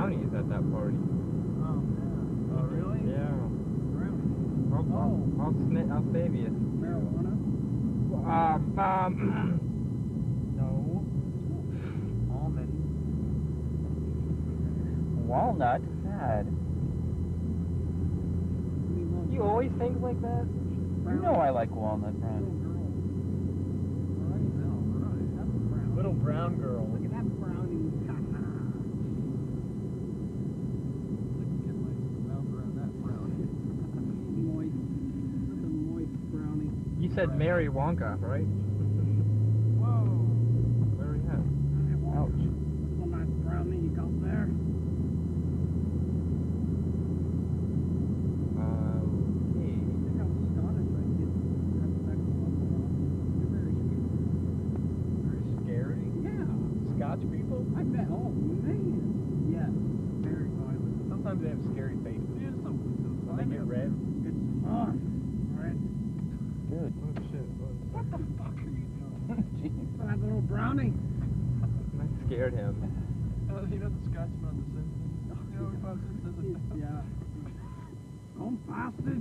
brownies at that party. Oh, yeah. Oh, really? Yeah. Brownies. I'll save you. Marijuana? No. Almond. Walnut? Sad. You always think like that? You know I like walnut brownie. Little brown girl. Look at that brownie. I can get my mouth around that brownie. Moist. Some moist brownie. You said Mary Wonka, right? Whoa. Where are you at? Ouch. That's a nice brownie you got there. Okay. Look how Scottish I get. That's that buffalo. You're very scary. Very scary. Yeah. Scotch people? I bet. Oh, man. Yes. Very violent. Sometimes they have scary faces. Yeah, when they get red. It's fun. Right? Good. Oh shit. What the fuck are you doing? Jeez. That little brownie. I scared him. You know the Scotsman on The Simpsons? You know, he pops in, does Yeah. Come bastard.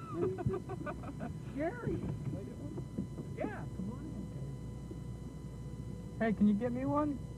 Scary. Yeah, come on in. Hey, can you get me one?